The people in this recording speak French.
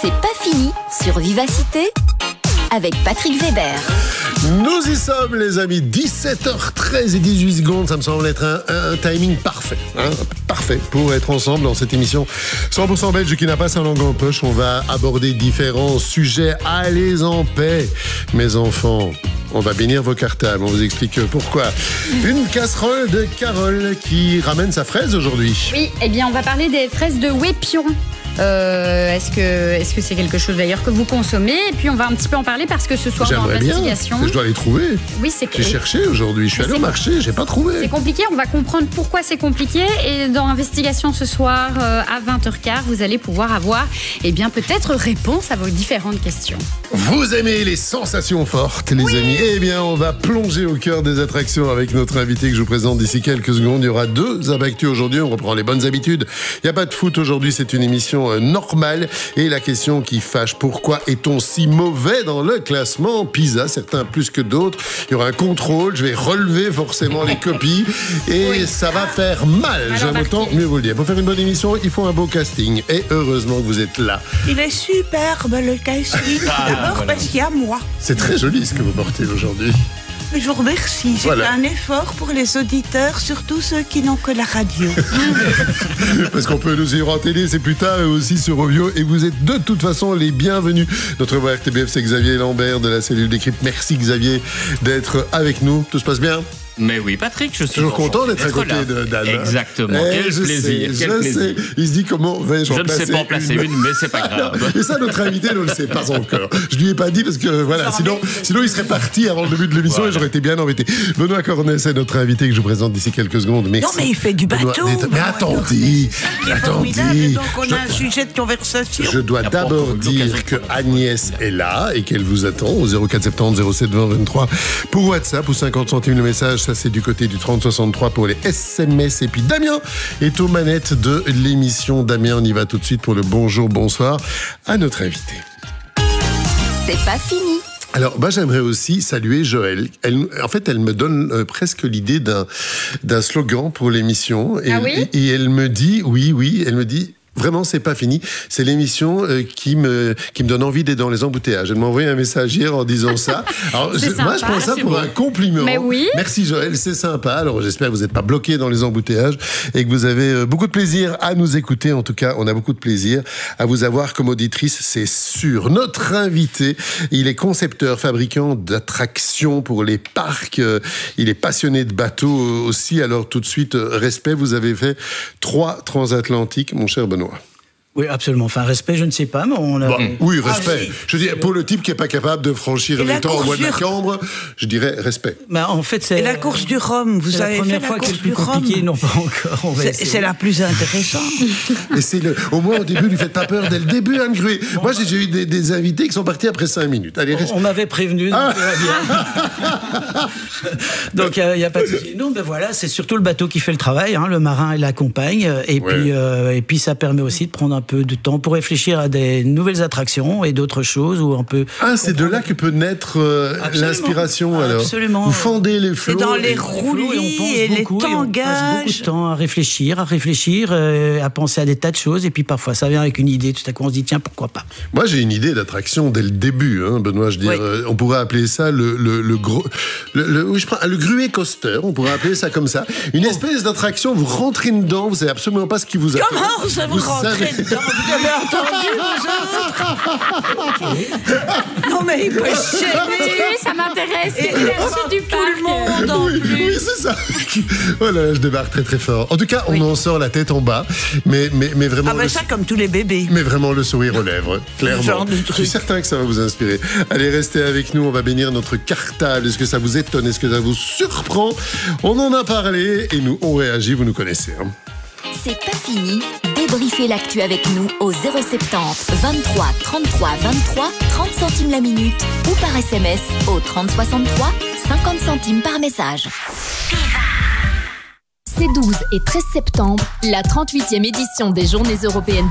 C'est pas fini sur Vivacité avec Patrick Weber. Nous y sommes les amis, 17h13 et 18 secondes, ça me semble être un timing parfait, parfait pour être ensemble dans cette émission 100% belge qui n'a pas sa langue en poche. On va aborder différents sujets, allez en paix mes enfants. On va bénir vos cartables, on vous explique pourquoi. Une casserole de Carole qui ramène sa fraise aujourd'hui. Oui, eh bien on va parler des fraises de Wépion. Est-ce que c'est quelque chose d'ailleurs que vous consommez? Et puis on va un petit peu en parler parce que ce soir dans l'investigation... Bien, je dois les trouver. Oui, c'est J'ai cherché aujourd'hui, je suis allé au marché, j'ai pas trouvé. C'est compliqué, on va comprendre pourquoi c'est compliqué. Et dans l'investigation ce soir à 20h15, vous allez pouvoir avoir peut-être réponse à vos différentes questions. Vous aimez les sensations fortes, les amis? Eh bien, on va plonger au cœur des attractions avec notre invité que je vous présente d'ici quelques secondes. Il y aura 2 abactus aujourd'hui, on reprend les bonnes habitudes. Il n'y a pas de foot aujourd'hui, c'est une émission normale. Et la question qui fâche, pourquoi est-on si mauvais dans le classement PISA? Certains plus que d'autres. Il y aura un contrôle, je vais relever forcément les copies et ça va faire mal. J'aime autant mieux vous le dire. Pour faire une bonne émission, il faut un beau casting. Et heureusement que vous êtes là. Il est superbe le casting. D'abord parce qu'il y a moi. C'est très joli ce que vous portez aujourd'hui. Mais je vous remercie. J'ai fait un effort pour les auditeurs, surtout ceux qui n'ont que la radio. Parce qu'on peut nous suivre en télé, c'est plus tard, et aussi sur Ovio. Et vous êtes de toute façon les bienvenus. Notre voix RTBF, c'est Xavier Lambert de la cellule Décrypte. Merci Xavier d'être avec nous. Tout se passe bien? Mais oui, Patrick, je suis toujours content d'être à côté d'Anne. Exactement, quel plaisir. Sais. Il se dit comment vais-je en placer une. Je ne sais pas en placer une, mais c'est pas grave. Et ça, notre invité ne le sait pas encore. Je lui ai pas dit parce que voilà, sinon il serait parti avant le début de l'émission et j'aurais été bien embêté. Benoît Cornet, c'est notre invité que je vous présente d'ici quelques secondes. Merci. Non, mais il fait du bateau. Mais attendez. Donc on a un sujet de conversation. Je dois d'abord dire que Agnès est là et qu'elle vous attend au 0470 07 20 23 pour WhatsApp ou 50 centimes le message. Ça, c'est du côté du 3063 pour les SMS. Et puis Damien est aux manettes de l'émission. Damien, on y va tout de suite pour le bonjour, bonsoir à notre invité. C'est pas fini. Alors, j'aimerais aussi saluer Joël. Elle me donne presque l'idée d'un slogan pour l'émission. Et elle me dit, elle me dit... Vraiment, c'est pas fini. C'est l'émission qui me donne envie d'être dans les embouteillages. Elle m'a envoyé un message hier en disant ça. Alors, moi, je prends ça pour un compliment. Mais oui. Merci Joël, c'est sympa. Alors, j'espère que vous n'êtes pas bloqués dans les embouteillages et que vous avez beaucoup de plaisir à nous écouter. En tout cas, on a beaucoup de plaisir à vous avoir comme auditrice, c'est sûr. Notre invité, il est concepteur, fabricant d'attractions pour les parcs. Il est passionné de bateaux aussi. Alors, tout de suite, respect, vous avez fait 3 transatlantiques, mon cher Benoît. Oui, absolument. Enfin, respect, je ne sais pas, mais on a... oui, respect. Je veux dire, pour le type qui n'est pas capable de franchir les temps au mois de Cambre, je dirais respect. En fait, c'est... Et la course du Rhum, vous avez fait la course du Rhum? Non, pas encore. C'est la plus intéressante. Et c'est au moins au début, lui faites pas peur dès le début, Anne Gruet. Moi, j'ai eu des invités qui sont partis après 5 minutes. Allez, on m'avait prévenu, donc bien. Donc, il n'y a pas de souci. Non, voilà, c'est surtout le bateau qui fait le travail, le marin, il l'accompagne. Et puis, ça permet aussi de prendre un peu de temps pour réfléchir à des nouvelles attractions et d'autres choses où on peut... c'est de là que peut naître l'inspiration, alors. Absolument. Vous fendez les flots. Et dans les roulis et les tangages. On passe beaucoup de temps à réfléchir, à penser à des tas de choses, et puis parfois ça vient avec une idée, tout à coup on se dit tiens, pourquoi pas. Moi j'ai une idée d'attraction dès le début, Benoît, je veux dire, on pourrait appeler ça le gruet coaster, on pourrait appeler ça comme ça. Une espèce d'attraction, vous rentrez dedans, vous savez absolument pas ce qui vous attend. Comment ça vous rentrez dedans? Vous avez entendu, vous autres? Non, mais il peut chier. Ça m'intéresse. Et merci du tout le monde en plus. Oui, c'est ça. Voilà, je débarque très très fort. En tout cas, on en sort la tête en bas, mais vraiment... ça comme tous les bébés. Mais vraiment le sourire aux lèvres, clairement. Je suis certain que ça va vous inspirer. Allez, restez avec nous, on va bénir notre cartable. Est-ce que ça vous étonne? Est-ce que ça vous surprend? On en a parlé et nous, on réagit, vous nous connaissez. C'est pas fini. Débriefez l'actu avec nous au 070 23 33 23 30 centimes la minute ou par SMS au 30 63 50 centimes par message. Ces 12 et 13 septembre, la 38e édition des Journées européennes